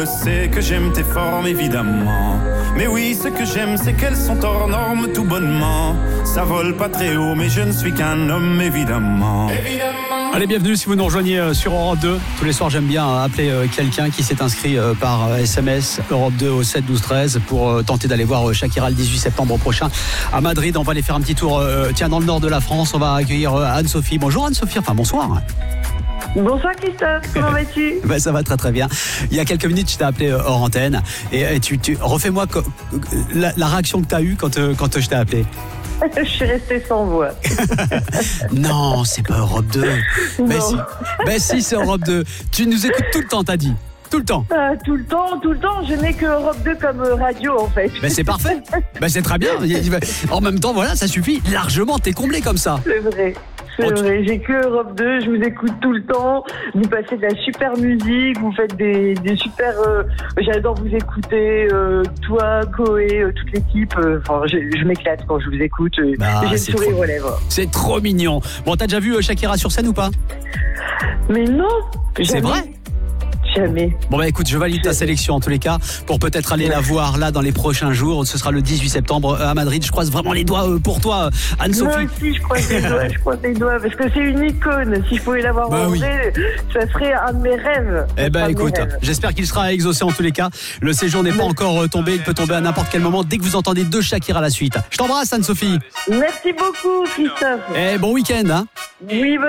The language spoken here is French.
Je sais que j'aime tes formes évidemment. Mais oui, ce que j'aime c'est qu'elles sont hors normes tout bonnement. Ça vole pas très haut mais je ne suis qu'un homme évidemment. Allez, bienvenue si vous nous rejoignez sur Europe 2. Tous les soirs, j'aime bien appeler quelqu'un qui s'est inscrit par SMS Europe 2 au 7 12 13 pour tenter d'aller voir Shakira le 18 septembre prochain à Madrid. On va aller faire un petit tour dans le nord de la France. On va accueillir Anne-Sophie. Bonjour Anne-Sophie, enfin bonsoir. Bonsoir Christophe, comment vas-tu? Ça va très très bien. Il y a quelques minutes, je t'ai appelé hors antenne et tu refais-moi la réaction que tu as eue quand je t'ai appelé. Je suis restée sans voix. Non, c'est pas Europe 2. Ben si, c'est Europe 2. Tu nous écoutes tout le temps, t'as dit. Tout le temps. Tout le temps. Je n'ai que Europe 2 comme radio en fait. Ben c'est parfait. Ben c'est très bien. En même temps, voilà, ça suffit. Largement, t'es comblé comme ça. C'est vrai. J'ai que Europe 2, je vous écoute tout le temps. Vous passez de la super musique, vous faites des super. J'adore vous écouter, toi, Koé, toute l'équipe. Je m'éclate quand je vous écoute. J'ai le sourire aux lèvres. C'est trop mignon. Bon, t'as déjà vu Shakira sur scène ou pas? Mais non. C'est vrai? Jamais. Bon bah écoute, je valide ta sélection en tous les cas pour peut-être aller la voir là dans les prochains jours. Ce sera le 18 septembre à Madrid. Je croise vraiment les doigts pour toi, Anne-Sophie. Moi aussi, je croise les doigts parce que c'est une icône. Si je pouvais la voir en vrai, ça serait un de mes rêves. Eh ben écoute, j'espère qu'il sera exaucé en tous les cas. Le séjour n'est pas encore tombé, il peut tomber à n'importe quel moment dès que vous entendez deux Shakira à la suite. Je t'embrasse Anne-Sophie. Merci beaucoup Christophe. Bon week-end hein. Oui,